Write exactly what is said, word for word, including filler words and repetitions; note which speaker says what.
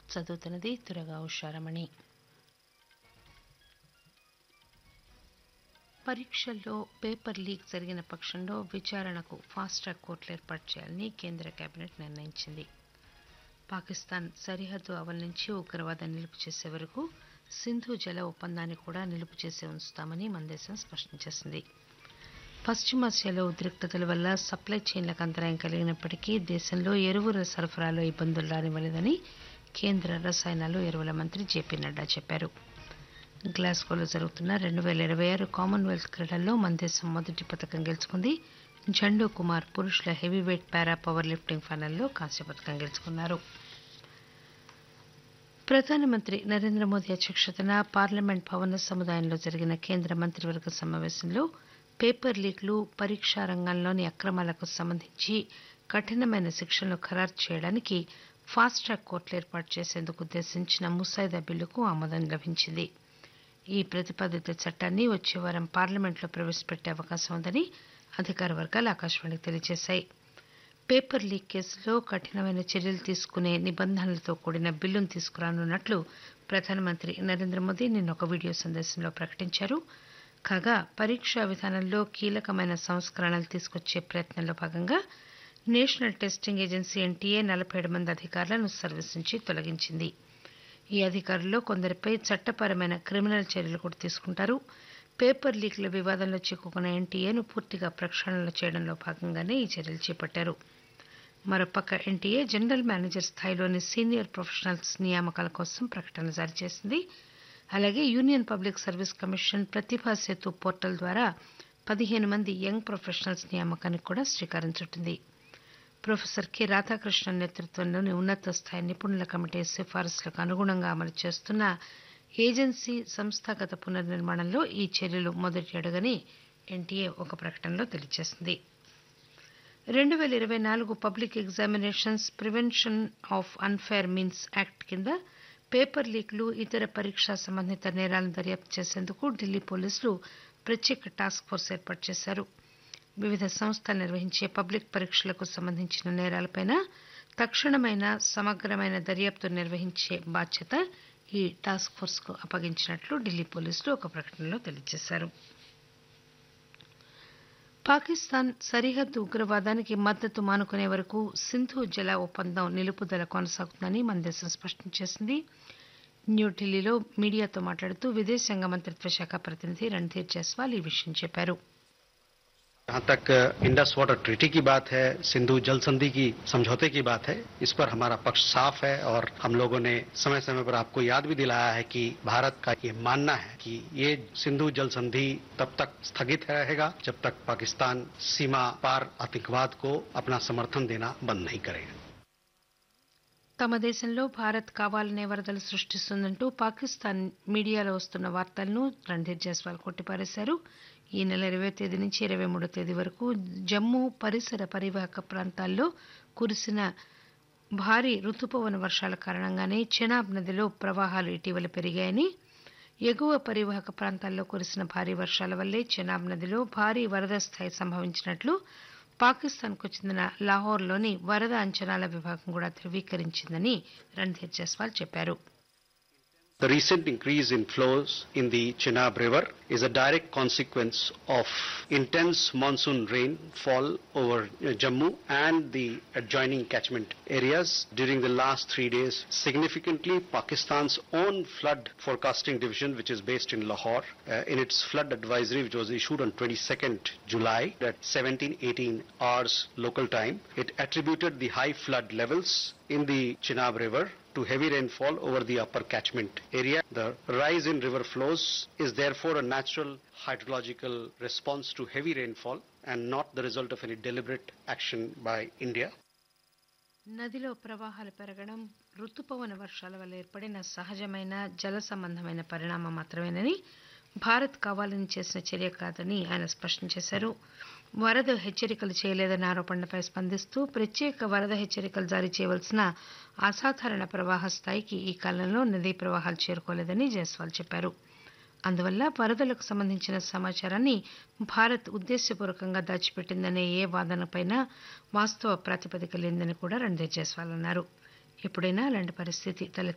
Speaker 1: చదువుతున్నది తురగా ఉషారమణి. పరీక్షల్లో paper leak జరిగిన పక్షంలో విచారణకు ఫాస్ట్ ట్రాక్ కోర్టులు ఏర్పాటు చేయాలని కేంద్ర కేబినెట్ నిర్ణయించింది. పాకిస్తాన్ సరిహద్దు ఆవల నుంచి ఉగ్రవాదాన్ని నిలుపు చేసే వరకు సింధు జల ఒప్పందాన్ని కూడా నిలుపు చేసి ఉంచుతామని మన దేశం స్పష్టం చేసింది. పశ్చిమాసియాలో ఉద్రిక్తతల వల్ల సప్లై చైన్లకు అంతరాయం కలిగినప్పటికీ దేశంలో ఎరువుల సరఫరాలో ఇబ్బందులు రానివ్వలేదని కేంద్ర రసాయనాలు ఎరువుల మంత్రి జేపీ నడ్డా చెప్పారు. గ్లాస్గోలో జరుగుతున్న రెండు వేల ఇరవై ఆరు కామన్వెల్త్ క్రీడల్లో మన దేశం మొదటి పథకం గెలుచుకుంది. జండూ కుమార్ పురుషుల హెవీవెయిట్ పారా పవర్ లిఫ్టింగ్ ఫైనల్లో కాంస్య పథకం గెలుచుకున్నారు. ప్రధానమంత్రి నరేంద్ర మోదీ అధ్యక్షతన పార్లమెంట్ భవన సముదాయంలో జరిగిన కేంద్ర మంత్రివర్గ సమావేశంలో పేపర్ లీక్లు, పరీక్షా రంగంలోని అక్రమాలకు సంబంధించి కఠినమైన శిక్షలను ఖరారు చేయడానికి ఫాస్ట్ ట్రాక్ కోర్టులు ఏర్పాటు చేసేందుకు ఉద్దేశించిన ముసాయిదా బిల్లుకు ఆమోదం లభించింది. ఈ ప్రతిపాదిత చట్టాన్ని వచ్చే వారం పార్లమెంట్లో ప్రవేశపెట్టే అవకాశం ఉందని అధికార వర్గాలు ఆకాశవాణికి తెలియజేశాయి. పేపర్ లీక్ కేసులో కఠినమైన చర్యలు తీసుకునే నిబంధనలతో కూడిన బిల్లును తీసుకురానున్నట్లు ప్రధానమంత్రి నరేంద్ర మోదీ నిన్న ఒక వీడియో సందేశంలో ప్రకటించారు. కాగా పరీక్షా విధానంలో కీలకమైన సంస్కరణలు తీసుకొచ్చే ప్రయత్నంలో భాగంగా నేషనల్ టెస్టింగ్ ఏజెన్సీ ఎన్టీఏ నలభై ఏడు మంది అధికారులను సర్వీస్ నుంచి తొలగించింది. ఈ అధికారుల్లో కొందరిపై చట్టపరమైన క్రిమినల్ చర్యలు కూడా తీసుకుంటారు. పేపర్ లీక్ల వివాదంలో చిక్కుకున్న ఎన్టీఏను పూర్తిగా ప్రక్షాళన చేయడంలో భాగంగానే ఈ చర్యలు చేపట్టారు. మరోపక్క NTA general manager స్థాయిలోని senior professionals నియామకాల కోసం ప్రకటన జారీ చేసింది. అలాగే యూనియన్ పబ్లిక్ సర్వీస్ కమిషన్ ప్రతిభా సేతు పోర్టల్ ద్వారా పదిహేను మంది యంగ్ ప్రొఫెషనల్స్ నియామకానికి కూడా శ్రీకారం చుట్టింది. ప్రొఫెసర్ కె రాధాకృష్ణన్ నేతృత్వంలోని ఉన్నత స్థాయి నిపుణుల కమిటీ సిఫారసులకు అనుగుణంగా అమలు చేస్తున్న ఏజెన్సీ సంస్థాగత పునర్నిర్మాణంలో ఈ చర్యలు మొదటి అడుగని ఎన్టీఏ ఒక ప్రకటనలో తెలియజేసింది. రెండు వేల ఇరవై నాలుగు public examinations prevention of unfair means act కింద పేపర్ లీక్లు, ఇతర పరీక్షా సంబంధిత నేరాలను దర్యాప్తు చేసేందుకు ఢిల్లీ పోలీసులు ప్రత్యేక టాస్క్ ఫోర్స్ ఏర్పాటు చేశారు. వివిధ సంస్థలు నిర్వహించే పబ్లిక్ పరీక్షలకు సంబంధించిన నేరాలపై తక్షణమైన సమగ్రమైన దర్యాప్తు నిర్వహించే బాధ్యత ఈ టాస్క్ ఫోర్స్ కు అప్పగించినట్లు ఢిల్లీ పోలీసులు ఒక ప్రకటనలో తెలియజేశారు. పాకిస్తాన్ సరిహద్దు ఉగ్రవాదానికి మద్దతు మానుకునే వరకు సింధు జల ఒప్పందం నిలుపుదల కొనసాగుతుందని మన దేశం స్పష్టం చేసింది. న్యూఢిల్లీలో మీడియాతో మాట్లాడుతూ విదేశాంగ మంత్రిత్వ శాఖ ప్రతినిధి రణ్ధీర్ జైస్వాల్ ఈ విషయం చెప్పారు.
Speaker 2: जहाँ तक इंडस वाटर ट्रीटी की बात है, सिंधु जल संधि की समझौते की बात है, इस पर हमारा पक्ष साफ है और हम लोगों ने समय समय पर आपको याद भी दिलाया है कि भारत का ये मानना है कि ये सिंधु जल संधि तब तक स्थगित रहेगा जब तक पाकिस्तान सीमा पार आतंकवाद को अपना समर्थन देना बंद नहीं करेगा.
Speaker 1: తమ దేశంలో భారత్ కావాలనే వరదలు సృష్టిస్తుందంటూ పాకిస్తాన్ మీడియాలో వస్తున్న వార్తలను రణ్ధీర్ జైస్వాల్ కొట్టిపారేశారు. ఈ నెల ఇరవై తేదీ నుంచి ఇరవై మూడో తేదీ వరకు జమ్మూ పరిసర పరివాహక ప్రాంతాల్లో కురిసిన భారీ రుతుపవన వర్షాల కారణంగానే చెనాబ్ నదిలో ప్రవాహాలు ఇటీవల పెరిగాయని, ఎగువ పరివాహక ప్రాంతాల్లో కురిసిన భారీ వర్షాల వల్లే చెనాబ్ నదిలో భారీ వరద స్థాయి సంభవించినట్లు పాకిస్తాన్కు చెందిన లాహోర్లోని వరద అంచనాల విభాగం కూడా ధృవీకరించిందని రణ్ధీర్ జైస్వాల్ చెప్పారు.
Speaker 2: The recent increase in flows in the Chenab River is a direct consequence of intense monsoon rainfall over Jammu and the adjoining catchment areas during the last three days. Significantly, Pakistan's own flood forecasting division, which is based in Lahore, uh, in its flood advisory, which was issued on twenty-second July at seventeen eighteen hours local time, it attributed the high flood levels in the Chenab River to heavy rainfall over the upper catchment area. The rise in river flows is therefore a natural hydrological response to heavy rainfall and not the result of any deliberate action by India.
Speaker 1: నదిలో ప్రవాహాలు పెరగడం రుతుపవన వర్షాల వల్ల ఏర్పడిన సహజమైన జల సంబంధమైన పరిణామం మాత్రమేనని, భారత్ కావాలని చేసిన చర్య కాదని ఆయన స్పష్టం చేశారు. వరద హెచ్చరికలు చేయలేదన్న ఆరోపణలపై స్పందిస్తూ ప్రత్యేక వరద హెచ్చరికలు జారీ చేయవలసిన అసాధారణ ప్రవాహ స్థాయికి ఈ కాలంలో నదీ ప్రవాహాలు చేరుకోలేదని జైస్వాల్ చెప్పారు. అందువల్ల వరదలకు సంబంధించిన సమాచారాన్ని భారత్ ఉద్దేశపూర్వకంగా దాచిపెట్టిందనే ఏ వాదనపైనా వాస్తవ ప్రాతిపదిక లేదని కూడా రణ్ధీర్ జైస్వాల్ అన్నారు. ఎప్పుడైనా అలాంటి పరిస్థితి తలెత్తినప్పుడు